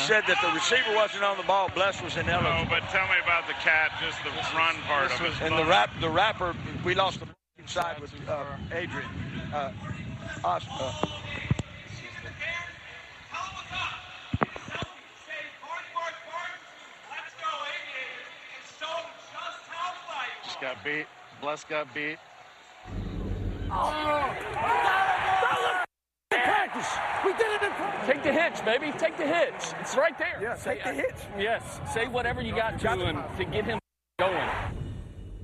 said that the receiver wasn't on the ball. Bless was ineligible. No, but tell me about the cat, just the run part of it. And the rapper, we lost the side with Adrian. Just got beat. Bless got beat. Practice. We did it in practice. Take the hits, baby. Take the hits. It's right there. Yeah, take the hits. Yes. Say whatever you got to him to get him going.